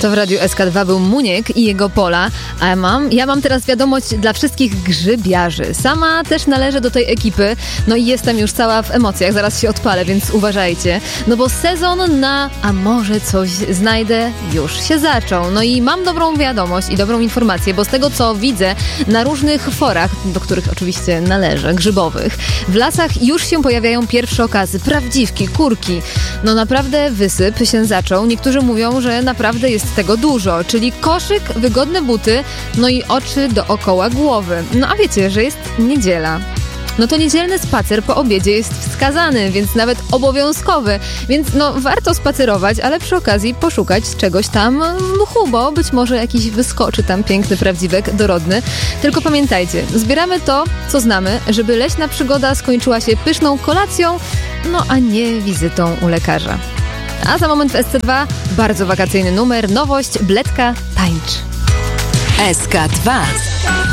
To w Radiu SK2 był Muniek i jego Pola, a ja mam teraz wiadomość dla wszystkich grzybiarzy. Sama też należę do tej ekipy, no i jestem już cała w emocjach, zaraz się odpalę, więc uważajcie. No bo sezon na a może coś znajdę już się zaczął. No i mam dobrą wiadomość i dobrą informację, bo z tego co widzę na różnych forach, do których oczywiście należę, grzybowych, w lasach już się pojawiają pierwsze okazy, prawdziwki, kurki. No naprawdę wysyp się zaczął. Niektórzy mówią, że naprawdę jest tego dużo, czyli koszyk, wygodne buty, no i oczy dookoła głowy. No a wiecie, że jest niedziela. No to niedzielny spacer po obiedzie jest wskazany, więc nawet obowiązkowy. Więc no warto spacerować, ale przy okazji poszukać czegoś tam w mchu, bo być może jakiś wyskoczy tam piękny prawdziwek dorodny. Tylko pamiętajcie, zbieramy to, co znamy, żeby leśna przygoda skończyła się pyszną kolacją, no a nie wizytą u lekarza. A za moment w SC2 bardzo wakacyjny numer, nowość, Bledka tańcz. SK2.